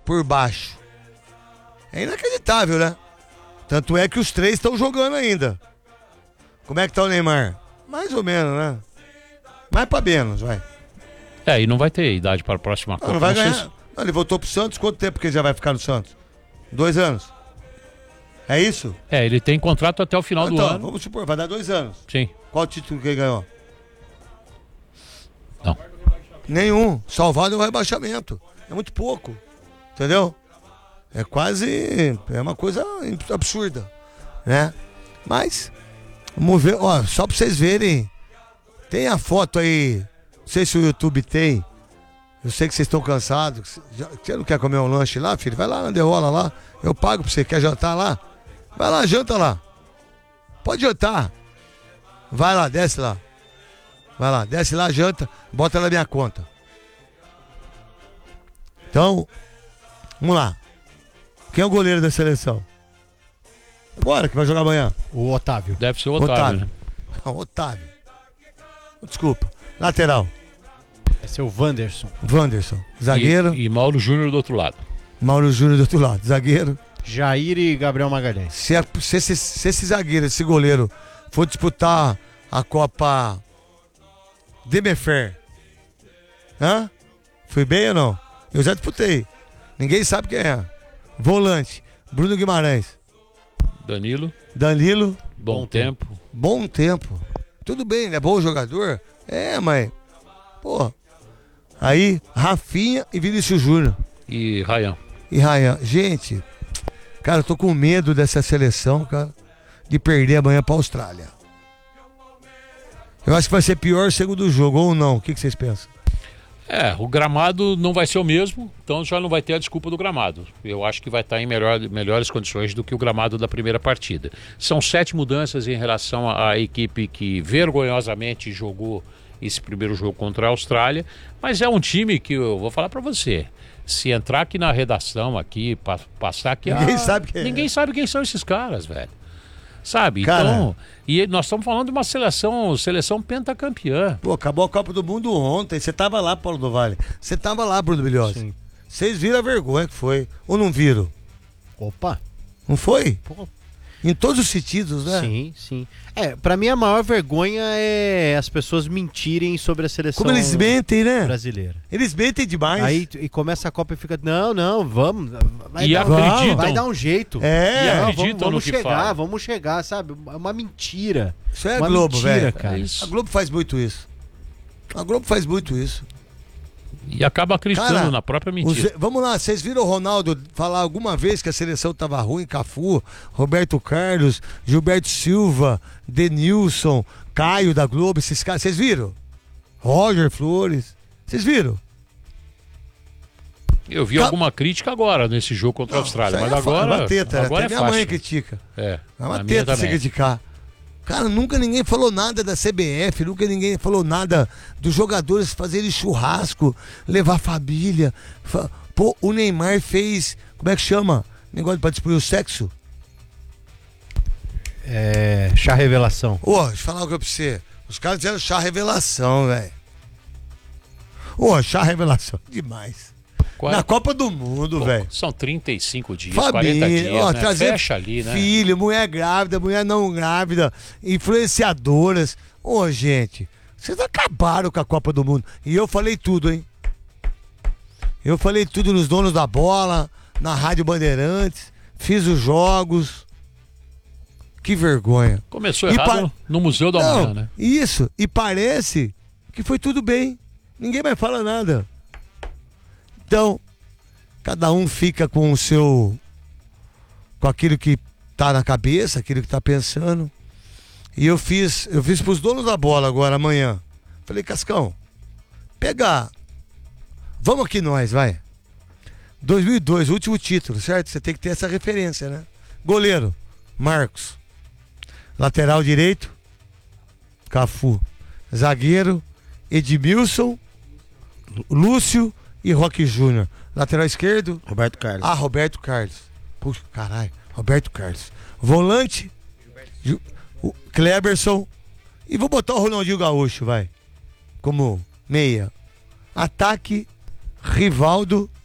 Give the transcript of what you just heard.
por baixo. É inacreditável, né? Tanto é que os três estão jogando ainda. Como é que tá o Neymar? Mais ou menos, né? Mais pra menos, vai. E não vai ter idade para a próxima Copa. Não vai ganhar. Não, ele voltou pro Santos, quanto tempo que ele já vai ficar no Santos? 2 anos. É isso? Ele tem contrato até o final do ano. Vamos supor, vai dar 2 anos. Sim. Qual título que ele ganhou? Não. Nenhum. Salvado é o rebaixamento. É muito pouco. Entendeu? É quase... É uma coisa absurda. Né? Mas, vamos ver. Ó, só pra vocês verem. Tem a foto aí. Não sei se o YouTube tem. Eu sei que vocês estão cansados. Você não quer comer um lanche lá, filho? Vai lá na Deola lá. Eu pago pra você. Quer jantar lá? Vai lá, janta lá. Pode jantar. Vai lá, desce lá. Vai lá, desce lá, janta. Bota na minha conta. Então, vamos lá. Quem é o goleiro da seleção? Bora, que vai jogar amanhã. O Otávio. Deve ser o Otávio, né? Não, Otávio. Desculpa. Lateral. Vai ser o Wanderson. Zagueiro. E Mauro Júnior do outro lado. Mauro Júnior do outro lado. Zagueiro. Jair e Gabriel Magalhães. Se esse zagueiro, esse goleiro, for disputar a Copa Demefer, fui bem ou não? Eu já disputei. Ninguém sabe quem é. Volante. Bruno Guimarães. Danilo. Bom tempo. Bom tempo. Tudo bem, ele é bom jogador? Mas... Pô. Aí, Rafinha e Vinícius Júnior. E Ryan. Gente, cara, eu tô com medo dessa seleção, cara, de perder amanhã pra Austrália. Eu acho que vai ser pior o segundo jogo, ou não? O que vocês pensam? O gramado não vai ser o mesmo, então já não vai ter a desculpa do gramado. Eu acho que vai estar em melhores condições do que o gramado da primeira partida. São 7 mudanças em relação à equipe que vergonhosamente jogou esse primeiro jogo contra a Austrália, mas é um time que eu vou falar para você. Se entrar aqui na redação, aqui, passar aqui... Ninguém sabe quem são esses caras, velho. Sabe? Cara, então, e nós estamos falando de uma seleção pentacampeã. Pô, acabou a Copa do Mundo ontem. Você tava lá, Paulo do Vale. Você tava lá, Bruno Bilhose. Vocês viram a vergonha que foi. Ou não viram? Opa. Não foi? Pô. Em todos os sentidos, né? Sim. Pra mim a maior vergonha é as pessoas mentirem sobre a seleção. Como eles mentem, né? Brasileira. Eles mentem demais. Aí e começa a Copa e fica, não, vamos. Vai dar um jeito. Vamos chegar, sabe? É uma mentira. Isso é a Globo, velho. Cara. A Globo faz muito isso. E acaba acreditando, cara, na própria mentira. Vamos lá, vocês viram o Ronaldo falar alguma vez que a seleção tava ruim? Cafu, Roberto Carlos, Gilberto Silva, Denilson, Caio da Globo, esses caras, vocês viram? Roger Flores, vocês viram? Eu vi alguma crítica agora nesse jogo contra a Austrália, mas agora até é minha fácil. Mãe critica. É uma teta você criticar. Cara, nunca ninguém falou nada da CBF, nunca ninguém falou nada dos jogadores fazerem churrasco, levar família. Pô, o Neymar fez, como é que chama? Negócio pra destruir o sexo? Chá revelação. Deixa eu falar uma coisa pra você. Os caras fizeram chá revelação, velho. Chá revelação, demais. Na Copa do Mundo, velho. São 35 dias, família, 40 dias, né? Trazer fecha ali, né? Filho, mulher grávida, mulher não grávida, influenciadoras. Gente, vocês acabaram com a Copa do Mundo. E eu falei tudo, hein? Eu falei tudo nos Donos da Bola, na Rádio Bandeirantes, fiz os jogos. Que vergonha. Começou errado no Museu da Manhã, né? Isso, e parece que foi tudo bem. Ninguém mais fala nada. Então, cada um fica com com aquilo que tá na cabeça, aquilo que tá pensando. E eu fiz pros Donos da Bola agora, amanhã. Falei, Cascão, vamos aqui nós, vai. 2002, último título, certo? Você tem que ter essa referência, né? Goleiro, Marcos. Lateral direito, Cafu. Zagueiro, Edmilson, Lúcio e Roque Júnior. Lateral esquerdo, Roberto Carlos. Roberto Carlos. Puxa, caralho, Roberto Carlos. Volante, Kleberson. E vou botar o Ronaldinho Gaúcho, vai. Como meia. Ataque, Rivaldo